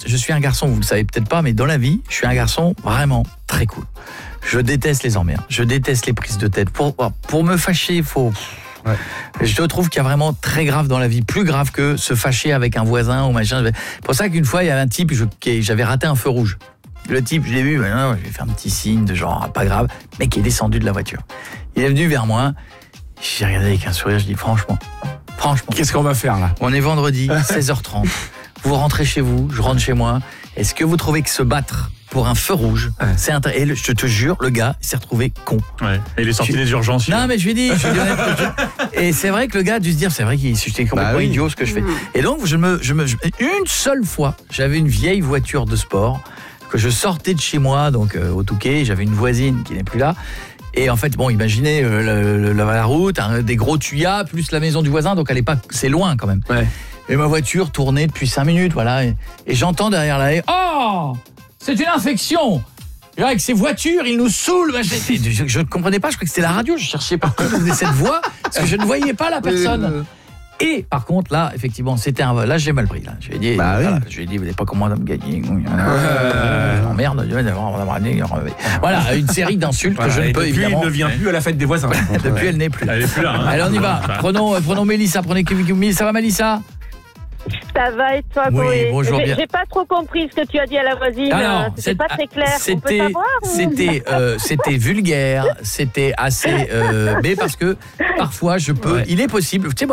je suis un garçon, vous le savez peut-être pas, mais dans la vie, je suis un garçon vraiment très cool. Je déteste les emmerdes, je déteste les prises de tête. Pour me fâcher, il faut... Ouais. Je trouve qu'il y a vraiment très grave dans la vie, plus grave que se fâcher avec un voisin ou machin. C'est pour ça qu'une fois, il y avait un type, j'avais raté un feu rouge. Le type, je l'ai vu, je lui ai fait un petit signe de genre, pas grave, mec qui est descendu de la voiture. Il est venu vers moi, j'ai regardé avec un sourire, je dis franchement. Qu'est-ce qu'on va faire là ? On est vendredi, 16h30, vous rentrez chez vous, je rentre chez moi. Est-ce que vous trouvez que se battre pour un feu rouge, c'est et je te jure, le gars, il s'est retrouvé con. Ouais. Et il est sorti des urgences. Non, mais je lui ai dit et c'est vrai que le gars a dû se dire, c'est vrai qu'il j'étais complètement idiot ce que je fais. Et donc, une seule fois, j'avais une vieille voiture de sport que je sortais de chez moi, donc au Touquet, j'avais une voisine qui n'est plus là. Et en fait, bon, imaginez la route, des gros tuyas, plus la maison du voisin, donc elle est pas, c'est loin quand même. Ouais. Et ma voiture tournait depuis 5 minutes, voilà. Et j'entends derrière la haie, oh, c'est une infection. Avec ces voitures, ils nous saoulent. Je ne comprenais pas, je croyais que c'était la radio. Je cherchais partout cette voix, parce que je ne voyais pas la personne. Et par contre, là, effectivement, c'était un... Là, j'ai mal pris. Là. Je lui ai dit, vous n'avez pas comment me gagner. Merde. Voilà, une série d'insultes que je ne peux évidemment... Depuis, elle ne vient plus à la fête des voisins. Depuis, elle n'est plus. Elle n'est plus là. Hein. Allez, on y va. Prenons Mélissa. Ça va, Mélissa ? Ça va et toi, Koé? Oui, bonjour. J'ai pas trop compris ce que tu as dit à la voisine. C'était pas très clair. On peut savoir c'était vulgaire, c'était assez... mais parce que parfois, il est possible... Tu sais,